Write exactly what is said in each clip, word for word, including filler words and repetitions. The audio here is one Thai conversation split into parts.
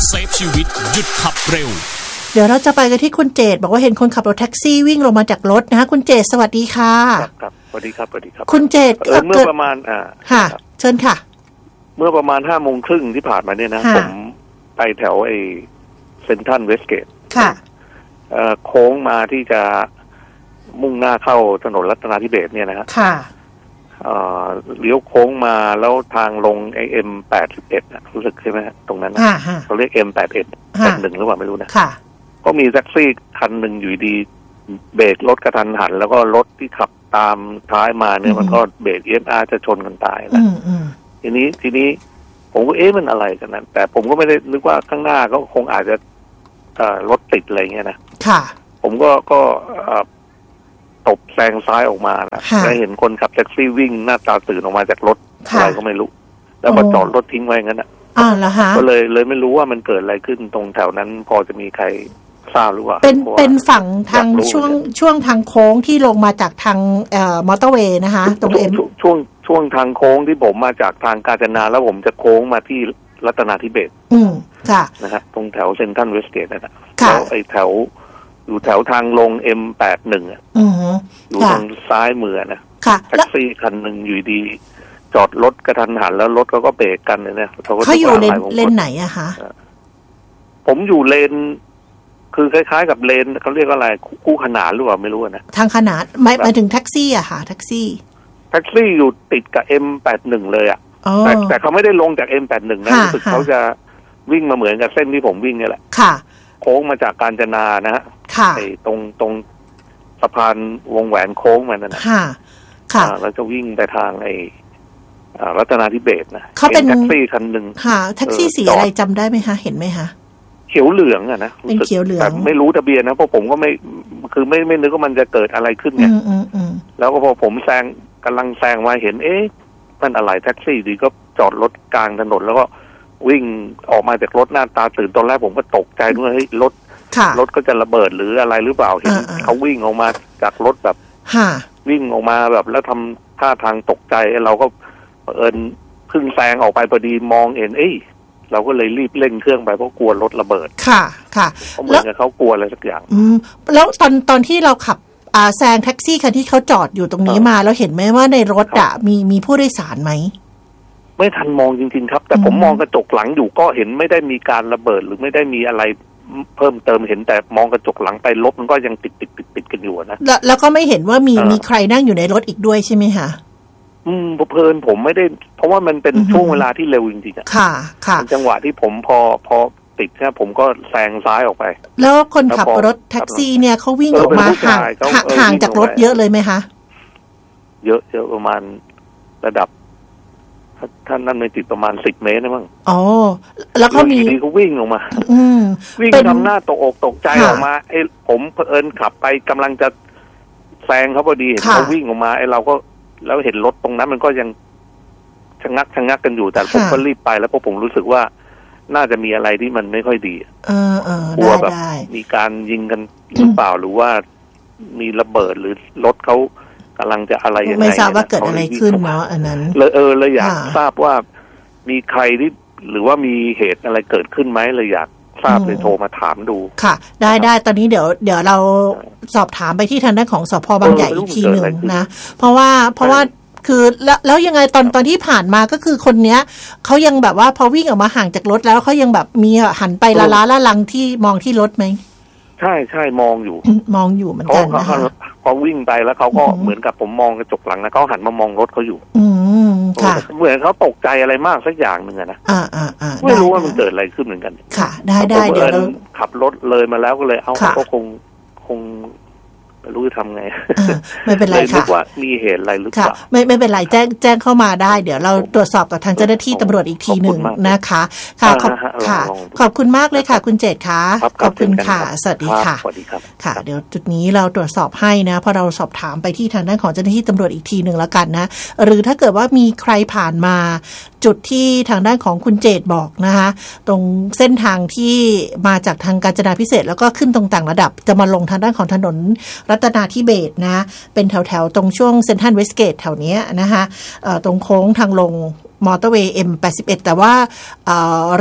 เซฟชีวิตหยุดขับเร็วเดี๋ยวเราจะไปกันที่คุณเจตบอกว่าเห็นคนขับรถแท็กซี่วิ่งลงมาจากรถนะคะคุณเจตสวัสดีค่ะครับครับสวัสดีครับสวัสดีครับคุณเจตเเมื่อประมาณอ่าค่ะเชิญค่ะเมื่อประมาณห้าโมงครึ่งที่ผ่านมาเนี่ยนะผมไปแถวไอ้เซ็นทรัลเวสเกตค่ะเอ่อโค้งมาที่จะมุ่งหน้าเข้าถนนรัตนาธิเบศร์เนี่ยนะฮะค่ะเอ่อเลี้ยวโค้งมาแล้วทางลงไอเอ็มแปดสิบเอ็ดนะรู้สึกใช่ไหมตรงนั้นนะเขาเรียกเอ็มแปดเอ็ดแปดหนึ่งหรือเปล่าไม่รู้นะค่ะก็มีแท็กซี่คันหนึ่งอยู่ดีเบรกรถกระทันหันแล้วก็รถที่ขับตามท้ายมาเนี่ยมันก็เบรกเอฟอาร์จะชนกันตายแล้วทีนี้ทีนี้ผมก็เอ๊ะมันอะไรกันนั้นแต่ผมก็ไม่ได้นึกว่าข้างหน้าก็คงอาจจะรถติดอะไรเงี้ยนะค่ะผมก็ก็ตบแซงซ้ายออกมาแล้วแล้วเห็นคนขับแท็กซี่วิ่งหน้าตาตื่นออกมาจากรถอะไรก็ไม่รู้แล้วก็จอดรถทิ้งไว้งั้นอ่ะอ่าแล้วฮะก็เลยเลยไม่รู้ว่ามันเกิดอะไรขึ้นตรงแถวนั้นพอจะมีใครทราบหรือว่าเป็นเป็นฝั่งทางช่วงช่วงทางโค้งที่ลงมาจากทางเอ่อมอเตอร์เวย์นะคะตรงเอ็มช่วงช่วงทางโค้งที่ผมมาจากทางกาญจนาแล้วผมจะโค้งมาที่รัตนาธิเบศร์อืมค่ะนะฮะตรงแถวเซ็นทรัลเวสเกตนั่นแหละแล้วไอ้แถวอยู่แถวทางลง เอ็มแปดสิบเอ็ด อ่ะอยู่ทางซ้ายมือนะแท็กซี่คันหนึ่งอยู่ดีจอดรถกระทันหันแล้วรถเขาก็เบรกกันเลยเนี่ยเขาอยู่เลนเลนไหนอะคะผมอยู่เลนคือคล้ายๆกับเลนเขาเรียกว่าอะไรคู่ขนานหรือเปล่าไม่รู้นะทางขนานหมายหมายถึงแท็กซี่อะค่ะแท็กซี่แท็กซี่อยู่ติดกับ เอ็มแปดสิบเอ็ด เลยอะแต่แต่เขาไม่ได้ลงจาก เอ็มแปดสิบเอ็ด นะรู้สึกเขาจะวิ่งมาเหมือนกับเส้นที่ผมวิ่งนี่แหละค่ะโค้งมาจากกาญจนานะฮะค่ะตรงตรงสะพานวงแหวนโค้งมันนั่นนะค่ะค่ะแล้วจะวิ่งไปทางไอ้รัตนาธิเบศร์นะเขาเป็นแท็กซี่คันหนึ่งค่ะแท็กซี่สีอะไรจำได้ไหมคะเห็นไหมคะเขียวเหลืองอะนะเป็นเขียวเหลืองแต่ไม่รู้ทะเบียนนะเพราะผมก็ไม่คือไม่ไม่นึกว่ามันจะเกิดอะไรขึ้นไงแล้วก็พอผมแซงกำลังแซงมาเห็นเอ๊ะมันอะไรแท็กซี่ดีก็จอดรถกลางถนนแล้วก็วิ่งออกมาจากรถหน้าตาตื่นตอนแรกผมก็ตกใจด้วยเฮ้ยรถรถก็จะระเบิดหรืออะไรหรือเปล่าเห็นเขาวิ่งออกมาจากรถแบบวิ่งออกมาแบบแล้วทำท่าทางตกใจเราก็เอิญพึ่งแซงออกไปพอดีมองเห็นเอ้ยเราก็เลยรีบเร่งเครื่องไปเพราะกลัวรถระเบิดค่ะค่ะเหมือนกับเขากลัวอะไรสักอย่างอืมแล้วตอนตอนที่เราขับอ่าแซงแท็กซี่คันที่เขาจอดอยู่ตรงนี้มาเราเห็นไหมว่าในรถอ่ะมีมีผู้โดยสารไหมไม่ทันมองจริงๆครับแต่ผมมองกระจกหลังอยู่ก็เห็นไม่ได้มีการระเบิดหรือไม่ได้มีอะไรเพิ่มเติมเห็นแต่มองกระจกหลังไปรถมันก็ยังติดติดติดติดกันอยู่นะแล้วแล้วก็ไม่เห็นว่ามีมีใครนั่งอยู่ในรถอีกด้วยใช่ไหมคะอืมเพลินผมไม่ได้เพราะว่ามันเป็นช่วงเวลาที่เร็วจริงๆอ่ะค่ะค่ะจังหวะที่ผมพอพอติดใช่ผมก็แซงซ้ายออกไปแล้วคนขับรถแท็กซี่เนี่ยเขาวิ่งออกมาห่างห่างจากรถเยอะเลยไหมคะเยอะเยอะประมาณระดับท่านนั่นไม่ติดประมาณสิบเมตรนะมั้งอ๋อแล้วเขามีทีเขาวิ่งออกมาวิ่งทำหน้าตกอกตกใจออกมาไอ้ผมเผอิญขับไปกำลังจะแซงเขาพอดีเห็นเขาวิ่งออกมาไอ้เราก็แล้วเห็นรถตรงนั้นมันก็ยังชะงักชะงักกันอยู่แต่ผมก็รีบไปแล้วเพราะผมรู้สึกว่าน่าจะมีอะไรที่มันไม่ค่อยดีเออเออกลัวแบบมีการยิงกันหรือเปล่าหรือว่ามีระเบิดหรือรถเขากำลังจะอะไรยังไงไม่ทราบว่าเกิดอะไรขึ้นเนาะอันนั้นเลยเออเลยอยากทราบว่ามีใครที่หรือว่ามีเหตุอะไรเกิดขึ้นไหมเลยอยากทราบเลยโทรมาถามดูค่ะได้ได้ตอนนี้เดี๋ยวเดี๋ยวเราสอบถามไปที่ทางด้านของสภ.บางใหญ่อีกทีนึงนะเพราะว่าเพราะว่าคือแล้วแล้วยังไงตอนตอนที่ผ่านมาก็คือคนเนี้ยเขายังแบบว่าพอวิ่งออกมาห่างจากรถแล้วเขายังแบบมีหันไปละล้าละลังที่มองที่รถไหมใช่ใช่มองอยู่มองอยู่เหมือนกันนะคะพอวิ่งไปแล้วเขาก็เหมือนกับผมมองกระจกหลังนะเขาหันมามองรถเขาอยู่อืมค่ะเหมือนเขาตกใจอะไรมากสักอย่างหนึ่งนะอ่าอ่าอ่าไม่รู้ว่ามันเกิดอะไรขึ้นเหมือนกันค่ะได้ได้เดี๋ยวเราขับรถเลยมาแล้วก็เลยเอาเขาคงคงไม่รู้จะทำไงไม่เป็นไรค่ะนึกว่ามีเหตุอะไรหรือเปล่าไม่ไม่เป็นไรแจ้งแจ้งเข้ามาได้เดี๋ยวเราตรวจสอบกับทางเจ้าหน้าที่ตำรวจอีกทีหนึ่งนะคะค่ะขอบค่ะขอบคุณมากเลยค่ะคุณเจตค่ะขอบคุณค่ะสวัสดีค่ะสวัสดีครับค่ะเดี๋ยวจุดนี้เราตรวจสอบให้นะเพราะเราสอบถามไปที่ทางด้านของเจ้าหน้าที่ตำรวจอีกทีหนึ่งแล้วกันนะหรือถ้าเกิดว่ามีใครผ่านมาจุดที่ทางด้านของคุณเจตบอกนะคะตรงเส้นทางที่มาจากทางกาญจนาภิเษกแล้วก็ขึ้นตรงต่างระดับจะมาลงทางด้านของถนนรัตนาธิเบศร์นะเป็นแถวๆตรงช่วงเซ็นทรัลเวสเกตแถวนี้นะคะตรงโค้งทางลงมอเตอร์เวย์ เอ็มแปดสิบเอ็ด แต่ว่ารถ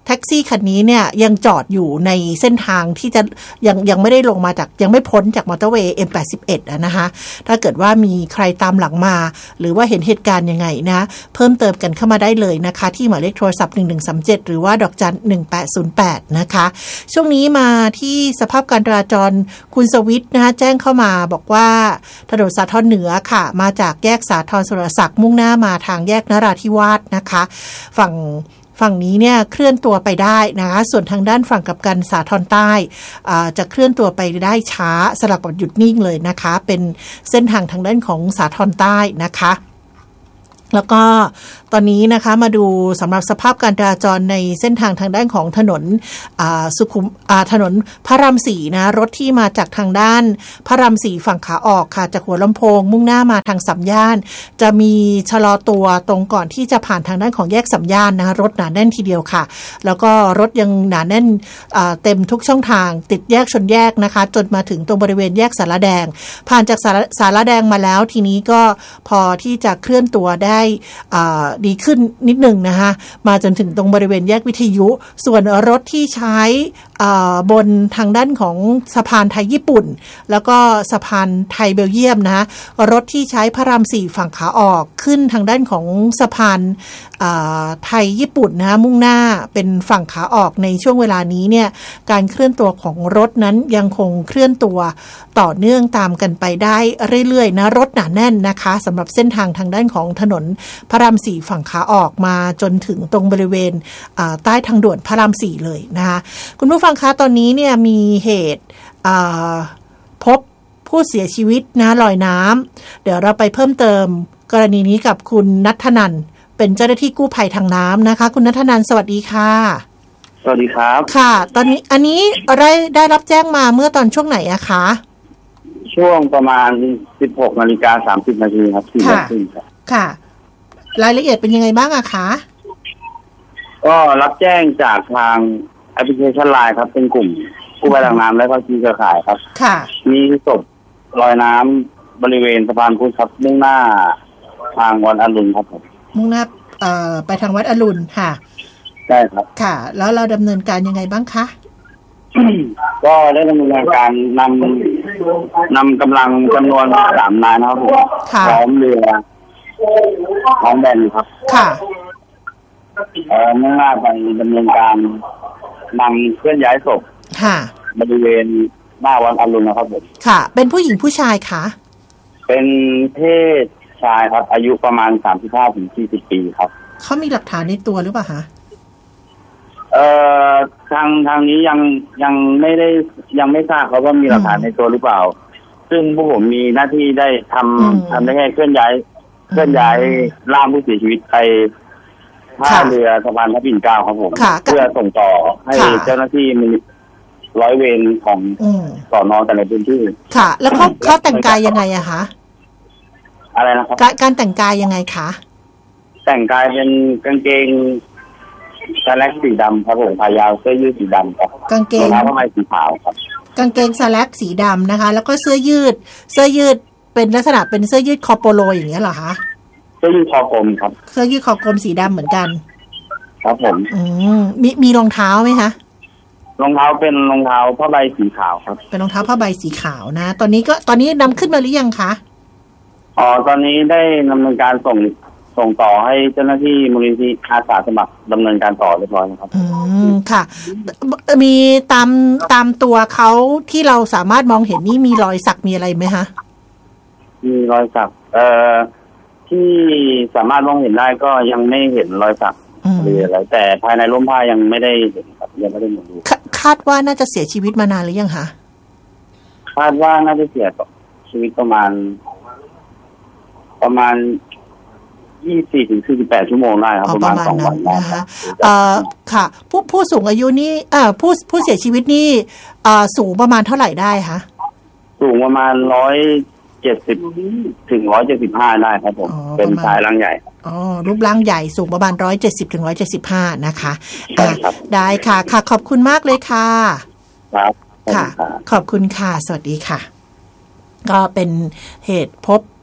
แท็กซี่คันนี้เนี่ยยังจอดอยู่ในเส้นทางที่จะยังยังไม่ได้ลงมาจากยังไม่พ้นจากมอเตอร์เวย์ เอ็ม แปดสิบเอ็ด อ่ะนะคะถ้าเกิดว่ามีใครตามหลังมาหรือว่าเห็นเหตุการณ์ยังไงนะเพิ่มเติมกันเข้ามาได้เลยนะคะที่หมายเลขโทรศัพท์หนึ่งหนึ่งสามเจ็ดหรือว่าดอกจันหนึ่งแปดศูนย์แปดนะคะช่วงนี้มาที่สภาพการจราจรคุณสวิทย์นะคะแจ้งเข้ามาบอกว่าถนนสาทรเหนือค่ะมาจากแยกสาทรสุรศักดิ์มุ่งหน้ามาทางแยกนราธิวาสนะคะฝั่งฝั่งนี้เนี่ยเคลื่อนตัวไปได้นะคะส่วนทางด้านฝั่งกลับกันสาทรใต้จะเคลื่อนตัวไปได้ช้าสลับกับหยุดนิ่งเลยนะคะเป็นเส้นทางทางด้านของสาทรใต้นะคะแล้วก็ตอนนี้นะคะมาดูสำหรับสภาพการจราจรในเส้นทางทางด้านของถนนสุขุมถนนพระรามสี่นะรถที่มาจากทางด้านพระรามสี่ฝั่งขาออกค่ะจากหัวลำโพงมุ่งหน้ามาทางสัมย่านจะมีชะลอตัวตรงก่อนที่จะผ่านทางด้านของแยกสัมย่านนะคะรถหนาแน่นทีเดียวค่ะแล้วก็รถยังหนาแน่นเต็มทุกช่องทางติดแยกชนแยกนะคะจนมาถึงตรงบริเวณแยกสารแดงผ่านจากสารสารแดงมาแล้วทีนี้ก็พอที่จะเคลื่อนตัวได้ดีขึ้นนิดหนึ่งนะคะมาจนถึงตรงบริเวณแยกวิทยุส่วนรถที่ใช้บนทางด้านของสะพานไทยญี่ปุ่นแล้วก็สะพานไทยเบลเยียมนะคะรถที่ใช้พระรามสี่ฝั่งขาออกขึ้นทางด้านของสะพานไทยญี่ปุ่นนะคะมุ่งหน้าเป็นฝั่งขาออกในช่วงเวลานี้เนี่ยการเคลื่อนตัวของรถนั้นยังคงเคลื่อนตัวต่อเนื่องตามกันไปได้เรื่อยๆนะรถหนาแน่นนะคะสำหรับเส้นทางทางด้านของถนนพระรามสี่ฝั่งขาออกมาจนถึงตรงบริเวณใต้ทางด่วนพระรามสี่เลยนะคะคุณผู้ฟังคะตอนนี้เนี่ยมีเหตุพบผู้เสียชีวิตนะลอยน้ำเดี๋ยวเราไปเพิ่มเติมกรณีนี้กับคุณณัฐนันท์เป็นเจ้าหน้าที่กู้ภัยทางน้ำนะคะคุณณัฐนันท์สวัสดีค่ะสวัสดีครับค่ะตอนนี้อันนี้ได้ได้รับแจ้งมาเมื่อตอนช่วงไหนอะคะช่วงประมาณ สิบหกนาฬิกาสามสิบนาทีครับที่ค่ะค่ะรายละเอียดเป็นยังไงบ้างอะคะก็รับแจ้งจากทางแอปพลิเคชัน ไลน์ ครับเป็นกลุ่มกู้ภัยทางน้ำและก็ทีมเครือข่ายครับค่ะมีศพลอยน้ำบริเวณสะพานพุทธครับมุ่งหน้าทางวัดอรุณครับผมมุ่งหน้าเอ่อไปทางวัดอรุณค่ะใช่ครับค่ะแล้วเราดำเนินการยังไงบ้างคะก็ได้ดำเนินการนำนำกำลังจำนวนสามนายนะครับผมพร้อมเรือพร้อมแบนครับค่ะเอ่อมุ่งหน้าไปดำเนินการนำเคลื่อนย้ายศพค่ะบริเวณหน้าวัดอรุณนะครับผมค่ะเป็นผู้หญิงผู้ชายคะเป็นเพศชายครับอายุประมาณสามสิบห้าถึงสี่สิบปีครับเขามีหลักฐานในตัวหรือเปล่าคะเอ่อทางทางนี้ยังยังไม่ได้ยังไม่ทราบเขาว่ามีหลักฐานในตัวหรือเปล่าซึ่งพวกผมมีหน้าที่ได้ทำทำได้แค่เคลื่อนย้ายเคลื่อนย้ายร่างผู้เสียชีวิตไปท่าเรือสะพานพระปิ่นเกล้าครับผมเพื่อส่งต่อให้เจ้าหน้าที่ร้อยเวรของสน.แต่ละพื้นที่ค่ะแล้วเขาเขาแต่งกายยังไงอะคะอะไรนะครับการแต่งกายยังไงคะแต่งกายเป็นกางเกงสแลกสีดำครับผมขายาวเสื้อยืดสีดำครับกางเกงรองเท้าผ้าใบสีขาวครับกางเกงสแลกสีดำนะคะแล้วก็เสื้อยืดเสื้อยืดเป็นลักษณะเป็นเสื้อยืดคอโปโลอย่างเงี้ยเหรอคะเสื้อยืดคอกลมครับเสื้อยืดคอกลมสีดำเหมือนกันครับผมอืมมีมีรองเท้าไหมคะรองเท้าเป็นรองเท้าผ้าใบสีขาวครับเป็นรองเท้าผ้าใบสีขาวนะตอนนี้ก็ตอนนี้นำขึ้นมาหรือยังคะอ๋อตอนนี้ได้ดำเนินการส่งส่งต่อให้เจ้าหน้าที่มูลนิธิอาสาสมัครดำเนินการต่อเรียบร้อยนะครับอืมค่ะมีตามตามตัวเขาที่เราสามารถมองเห็นนี่มีรอยสักมีอะไรไหมคะมีรอยสักเอ่อที่สามารถมองเห็นได้ก็ยังไม่เห็นรอยสักหรืออะไรแต่ภายในร่มผ้ายังไม่ได้เห็นครับยังไม่ได้มองดูคาดว่าน่าจะเสียชีวิตมานานหรือยังคะคาดว่าน่าจะเสียชีวิตประมาณประมาณยี่สิบสี่ถึงสี่สิบแปดชั่วโมงได้ครับประมาณสองวันนะคะเอ่อค่ะผู้ผู้สูงอายุนี่เอ่อผู้ผู้เสียชีวิตนี่เอ่อสูงประมาณเท่าไหร่ได้คะสูงประมาณร้อยเจ็ดสิบถึงร้อยเจ็ดสิบห้าได้ครับผมเป็นชายร่างใหญ่อ๋อรูปร่างใหญ่สูงประมาณร้อยเจ็ดสิบถึงร้อยเจ็ดสิบห้านะคะได้ค่ะค่ะขอบคุณมากเลยค่ะครับค่ะขอบคุณค่ะสวัสดีค่ะก็เป็นเหตุพบ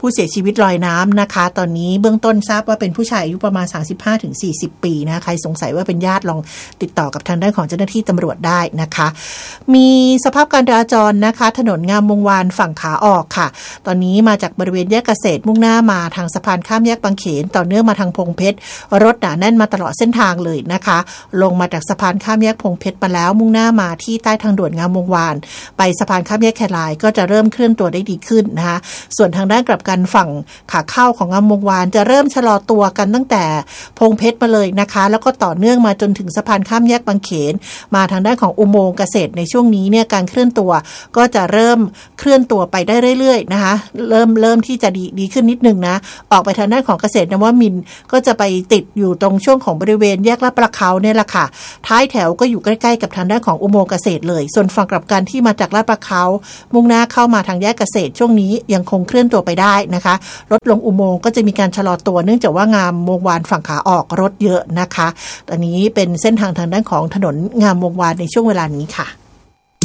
ผู้เสียชีวิตลอยน้ำนะคะตอนนี้เบื้องต้นทราบว่าเป็นผู้ชายอายุประมาณ สามสิบห้าถึงสี่สิบ ปีนะใครสงสัยว่าเป็นญาติลองติดต่อกับทางด้านของเจ้าหน้าที่ตำรวจได้นะคะมีสภาพการจราจรนะคะถนนงามวงวานฝั่งขาออกค่ะตอนนี้มาจากบริเวณแยกเกษตรมุ่งหน้ามาทางสะพานข้ามแยกบางเขนต่อเนื่องมาทางพงเพชรรถหนาแน่นมาตลอดเส้นทางเลยนะคะลงมาจากสะพานข้ามแยกพงเพชรมาแล้วมุ่งหน้ามาที่ใต้ทางด่วนงามวงวานไปสะพานข้ามแยกแครายก็จะเริ่มเคลื่อนตัวได้ดีขึ้นนะคะส่วนทางด้านกลับกันฝั่งขาเข้าของงามวงวานจะเริ่มชะลอตัวกันตั้งแต่พงเพชรมาเลยนะคะแล้วก็ต่อเนื่องมาจนถึงสะพานข้ามแยกบางเขนมาทางด้านของอุโมงค์เกษตรในช่วงนี้เนี่ยการเคลื่อนตัวก็จะเริ่มเคลื่อนตัวไปได้เรื่อยๆนะคะเริ่มเริ่มที่จะดีดีขึ้นนิดนึงนะออกไปทางด้านของเกษตรนวมินทร์ก็จะไปติดอยู่ตรงช่วงของบริเวณแยกลาดประเขาเนี่ยแหละค่ะท้ายแถวก็อยู่ใกล้ๆกับทางด้านของอุโมงค์เกษตรเลยส่วนฝั่งกลับกันที่มาจากลาดประเขามุ่งหน้าเข้ามาทางแยกเกษตรช่วงนี้ยังคงเคลื่อนตัวไปได้นะคะรถลงอุโมงค์ก็จะมีการชะลอตัวเนื่องจากว่างามวงวานฝั่งขาออกรถเยอะนะคะตอนนี้เป็นเส้นทางทางด้านของถนนงามวงวานในช่วงเวลานี้ค่ะ